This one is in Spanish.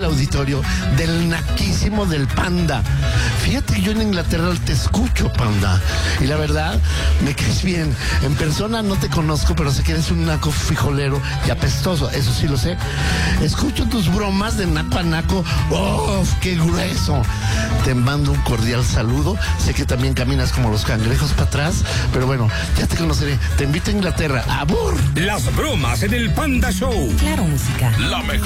auditorio del naquísimo del Panda. Fíjate que yo en Inglaterra te escucho, Panda, y la verdad, me caes bien. En persona no te conozco, pero sé que eres un naco frijolero y apestoso, eso sí lo sé. Escucho tus bromas de naco a naco. ¡Oh, qué grueso! Te mando un cordial saludo. Sé que también caminas como los cangrejos para atrás, pero bueno, ya te conoceré. Te invito a Inglaterra. ¡Abur! Las bromas en el Panda Show. Claro, música. La mejor.